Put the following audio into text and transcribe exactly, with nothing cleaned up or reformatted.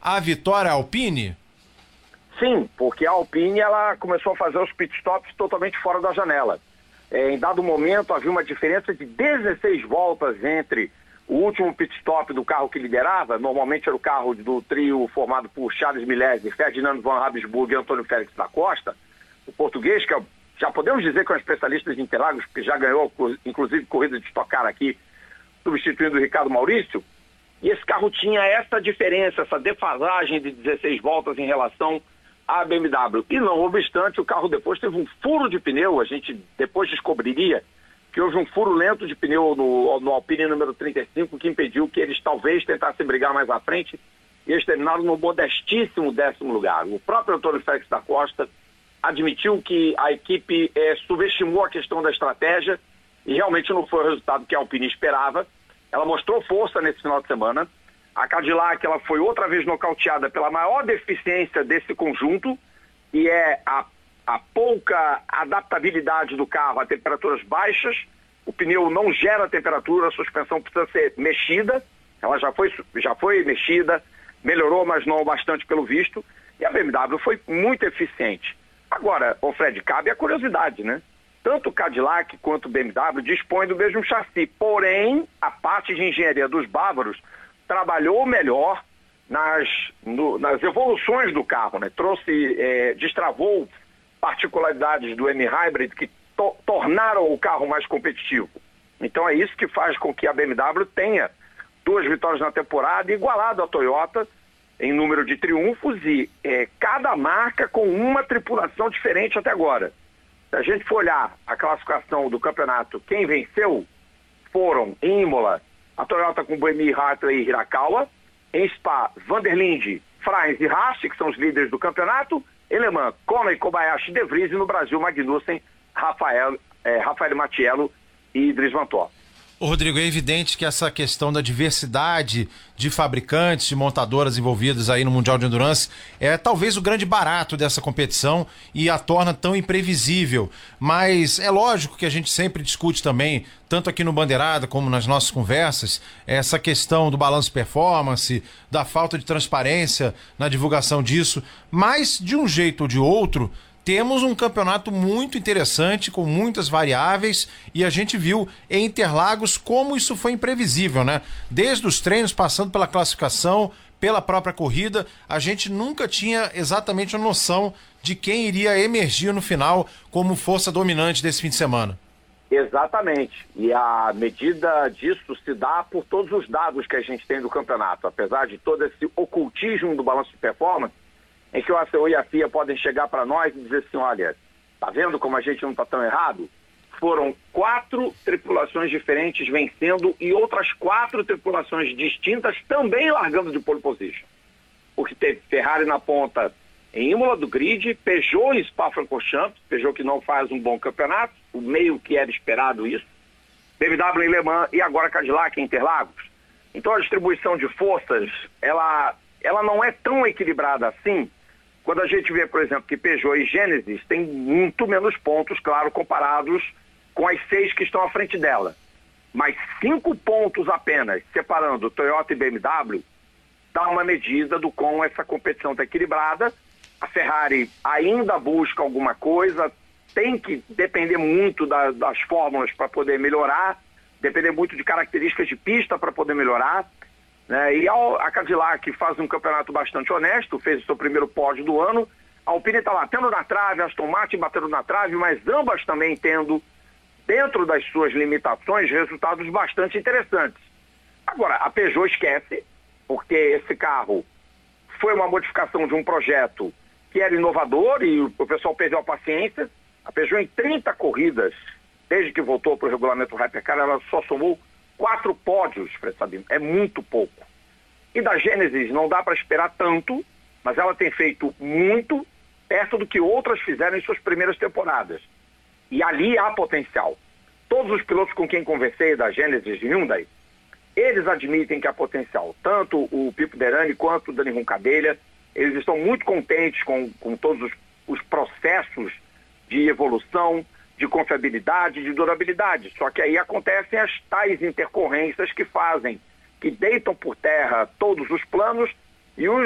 a vitória Alpine? Sim, porque a Alpine ela começou a fazer os pitstops totalmente fora da janela. É, em dado momento havia uma diferença de dezesseis voltas entre o último pitstop do carro que liderava, normalmente era o carro do trio formado por Charles Milesi, Ferdinando Van Habsburg e Antônio Félix da Costa, o português, que é, já podemos dizer que é um especialista de Interlagos, porque já ganhou, inclusive, corrida de Stock Car aqui, substituindo o Ricardo Maurício, e esse carro tinha essa diferença, essa defasagem de dezesseis voltas em relação à B M W. E não obstante, o carro depois teve um furo de pneu, a gente depois descobriria que houve um furo lento de pneu no, no Alpine número trinta e cinco, que impediu que eles talvez tentassem brigar mais à frente, e eles terminaram no modestíssimo décimo lugar. O próprio Antônio Félix da Costa admitiu que a equipe eh, subestimou a questão da estratégia, e realmente não foi o resultado que a Alpine esperava. Ela mostrou força nesse final de semana. A Cadillac ela foi outra vez nocauteada pela maior deficiência desse conjunto, e é a a pouca adaptabilidade do carro a temperaturas baixas. O pneu não gera temperatura, a suspensão precisa ser mexida, ela já foi, já foi mexida, melhorou, mas não bastante pelo visto, e a B M W foi muito eficiente. Agora, ô Fred, cabe a curiosidade, né? Tanto o Cadillac quanto o B M W dispõem do mesmo chassi, porém, a parte de engenharia dos bávaros trabalhou melhor nas, no, nas evoluções do carro, né? Trouxe, é, destravou particularidades do M-Hybrid que to tornaram o carro mais competitivo. Então é isso que faz com que a B M W tenha duas vitórias na temporada, igualado à Toyota em número de triunfos, e é, cada marca com uma tripulação diferente até agora. Se a gente for olhar a classificação do campeonato, quem venceu foram em Imola a Toyota com Buemi, Hartley e Hirakawa, em Spa, Vanderlinde, Franz e Haas, que são os líderes do campeonato, em Le Mans, Kona e Kobayashi, De Vries, e no Brasil, Magnussen, Rafael, eh, Rafael Mattiello e Dries Van Toor. Ô Rodrigo, é evidente que essa questão da diversidade de fabricantes, de montadoras envolvidas aí no Mundial de Endurance é talvez o grande barato dessa competição e a torna tão imprevisível. Mas é lógico que a gente sempre discute também, tanto aqui no Bandeirada como nas nossas conversas, essa questão do balanço performance, da falta de transparência na divulgação disso, mas de um jeito ou de outro, temos um campeonato muito interessante, com muitas variáveis, e a gente viu em Interlagos como isso foi imprevisível, né? Desde os treinos, passando pela classificação, pela própria corrida, a gente nunca tinha exatamente a noção de quem iria emergir no final como força dominante desse fim de semana. Exatamente, e a medida disso se dá por todos os dados que a gente tem do campeonato. Apesar de todo esse ocultismo do balanço de performance, em que o A C O e a F I A podem chegar para nós e dizer assim, olha, tá vendo como a gente não está tão errado? Foram quatro tripulações diferentes vencendo e outras quatro tripulações distintas também largando de pole position. Porque teve Ferrari na ponta em Imola do grid, Peugeot e Spa-Francorchamps, Peugeot que não faz um bom campeonato, o meio que era esperado isso, B M W em Le Mans e agora Cadillac em Interlagos. Então a distribuição de forças, ela, ela não é tão equilibrada assim. Quando a gente vê, por exemplo, que Peugeot e Genesis têm muito menos pontos, claro, comparados com as seis que estão à frente dela. Mas cinco pontos apenas, separando Toyota e B M W, dá uma medida do como essa competição está equilibrada. A Ferrari ainda busca alguma coisa, tem que depender muito da, das fórmulas para poder melhorar, depender muito de características de pista para poder melhorar. Né? E a Cadillac faz um campeonato bastante honesto, fez o seu primeiro pódio do ano. A Alpine está batendo na trave, a Aston Martin batendo na trave, mas ambas também tendo, dentro das suas limitações, resultados bastante interessantes. Agora, a Peugeot esquece, porque esse carro foi uma modificação de um projeto que era inovador e o pessoal perdeu a paciência. A Peugeot em trinta corridas, desde que voltou para o regulamento Hypercar, ela só somou quatro pódios, Fred Sabino, é muito pouco. E da Genesis não dá para esperar tanto, mas ela tem feito muito perto do que outras fizeram em suas primeiras temporadas. E ali há potencial. Todos os pilotos com quem conversei da Genesis e Hyundai, eles admitem que há potencial. Tanto o Pipo Derani quanto o Dani Roncadella, eles estão muito contentes com, com todos os, os processos de evolução, de confiabilidade, de durabilidade. Só que aí acontecem as tais intercorrências que fazem, que deitam por terra todos os planos e os